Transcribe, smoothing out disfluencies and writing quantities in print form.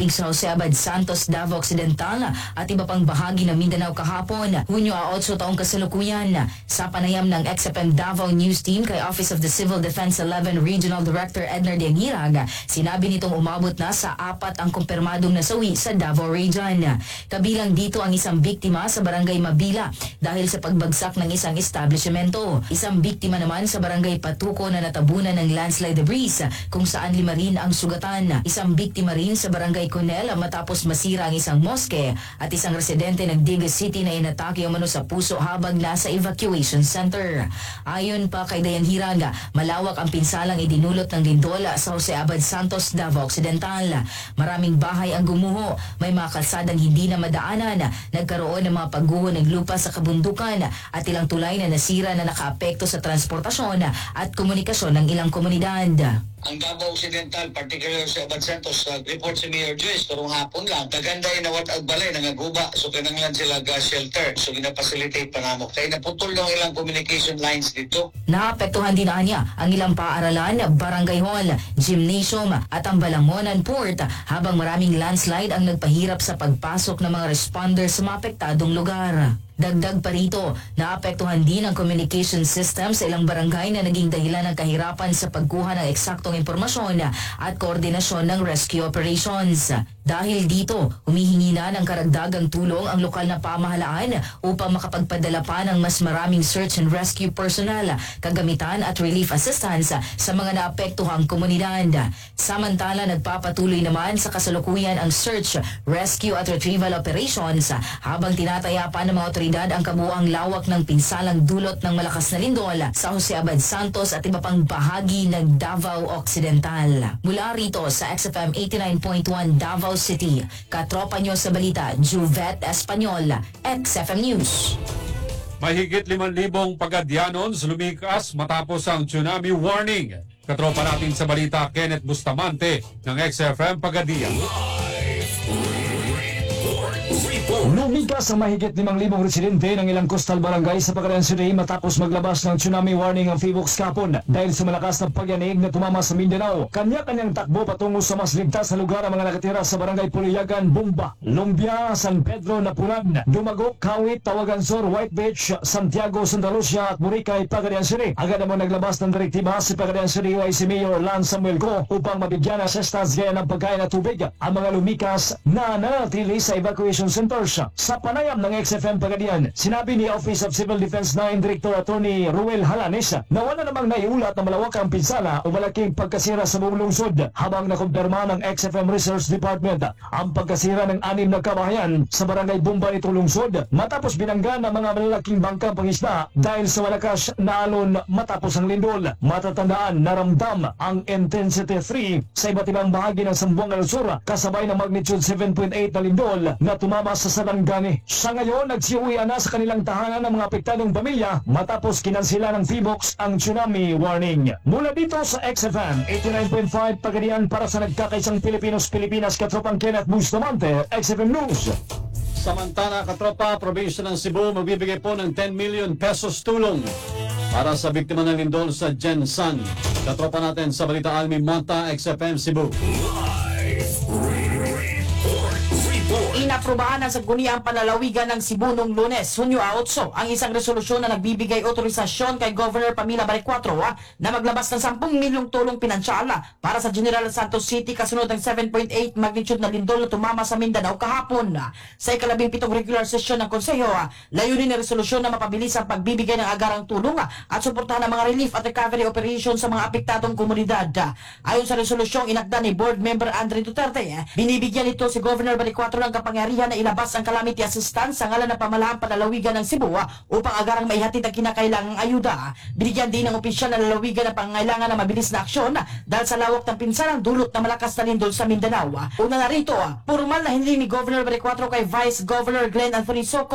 traffic sa Jose Abad Santos, Davao Occidental at iba pang bahagi ng Mindanao kahapon. Hunyo 8 taong kasalukuyan. Sa panayam ng XFM Davao News Team kay Office of the Civil Defense 11 Regional Director Ednar Dianghirag, sinabi nitong umabot na sa 4 ang kumpirmadong nasawi sa Davao Region. Kabilang dito ang isang biktima sa Barangay Mabila dahil sa pagbagsak ng isang establishmento. Isang biktima naman sa Barangay Patuco na natabunan ng landslide debris kung saan 5 rin ang sugatan. Isang biktima rin sa Barangay Conel matapos masira ang isang moske at isang residente ng Digas City na inatake umano sa puso habang nasa evacuation center. Ayon pa kay Dianghirag, malawak ang pinsalang idinulot ng lindol sa Jose Abad Santos, Davao Occidental. Maraming bahay ang gumuho, may mga kalsadang hindi na madaanan, nagkaroon ng mga pagguho ng lupa sa kabundukan at ilang tulay na nasira na nakaapekto sa transportasyon at komunikasyon ng ilang komunidad. Ang Davao Occidental, particular sa Abad Santos, report si Mayor Joyce, karong hapon lang, kaganda inawat agbalay, nangaguba, so kinanglan sila gas shelter, so ginapacilitate pa namo. Kaya naputol ng ilang communication lines dito. Naapektuhan din niya ang ilang paaralan, barangay hall, gymnasium at ang Balangonan Port habang maraming landslide ang nagpahirap sa pagpasok ng mga responders sa maapektadong lugar. Dagdag pa rito, naapektuhan din ang communication system sa ilang barangay na naging dahilan ng kahirapan sa pagkuha ng eksaktong impormasyon at koordinasyon ng rescue operations. Dahil dito, humihingi na ng karagdagang tulong ang lokal na pamahalaan upang makapagpadala pa ng mas maraming search and rescue personnel, kagamitan at relief assistance sa mga naapektuhang komunidad. Samantala, nagpapatuloy naman sa kasalukuyan ang search, rescue at retrieval operations habang tinataya pa ng mga otoridad ang kabuuang lawak ng pinsalang dulot ng malakas na lindol sa Jose Abad Santos at iba pang bahagi ng Davao Occidental. Mula rito sa XFM 89.1 Davao City, katropa nyo sa balita, Juvet Espanyol, XFM News. Mahigit 5,000 Pagadianons lumikas matapos ang tsunami warning. Katropa natin sa balita, Kenneth Bustamante ng XFM Pagadian. Lumikas ang mahigit 5,000 residente ng ilang coastal barangay sa Pagadian City matapos maglabas ng tsunami warning ang PHIVOLCS kahapon dahil sa malakas na pagyanig na tumama sa Mindanao. Kanya-kanyang takbo patungo sa mas ligtas na lugar ang mga nakatira sa barangay Puliyagan, Bumba, Lumbia, San Pedro, Napunan, Dumagok, Kawit, Tawagan Sur, White Beach, Santiago, Santa Lucia at Boracay, Pagadian City. Agad naman naglabas ng direktiba si Pagadian City UIC Mayor Lance Samuel Co upang mabigyan ng assistance gaya ng pagkain at tubig ang mga lumikas na nanatili sa evacuation centers. Sa panayam ng XFM Pagadian, sinabi ni Office of Civil Defense 9 Director Attorney Ruel Halanes na wala namang naiulat na malawakang pinsala o malaking pagkasira sa buong lungsod habang nakumpirma ng XFM Research Department ang pagkasira ng 6 na kabahayan sa barangay Bumba nitong lungsod matapos binangga ng mga malalaking bangkang pangisda dahil sa malakas na alon matapos ang lindol. Matatandaan, naramdam ang intensity 3 sa iba't ibang bahagi ng Zamboanga del Sur kasabay ng magnitude 7.8 na lindol na tumama sa Sarangani. Sa ngayon, nagsiuwian na sa kanilang tahanan ng mga apektadong pamilya matapos kinansila ng PHIVOLCS ang tsunami warning. Mula dito sa XFM 89.5 Pagadian para sa nagkakaisang Pilipinas, katropang Kenneth Bustamante, XFM News. Samantala, katropa, probinsya ng Cebu magbibigay po ng 10 million pesos tulong para sa biktima ng lindol sa Gensan. Katropa natin sa balita, Almi Monta, XFM Cebu. Inaprubahan ng Sangguniang Panlalawigan ng Cebu noong Lunes, Hunyo 8, ang isang resolusyon na nagbibigay otorisasyon kay Governor Pamela Balicuatro na maglabas ng 10 milyong tulong pinansyal para sa General Santos City kasunod ng 7.8 magnitude na lindol na tumama sa Mindanao kahapon. Sa ika-17 regular session ng Konseho, layunin ng resolusyon na mapabilis ang pagbibigay ng agarang tulong at suportahan ang mga relief at recovery operations sa mga apektadong komunidad. Ayon sa resolusyong inakda ni Board Member Andre Duterte, binibigyan ito si Governor Balicuatro ng kapangyarihan na ilabas ang calamity assistance sa ngalan ng pamahalaan panlalawigan ng Cebu upang agarang maihatid ang kinakailangang ayuda. Binigyan din ng opisyal na lalawigan ng pangangailangan ng mabilis na aksyon dahil sa lawak ng pinsalang dulot na malakas na lindol sa Mindanao. Una na rito, formal na hindi ni Governor Balicuatro kay Vice Governor Glenn Anthony Soco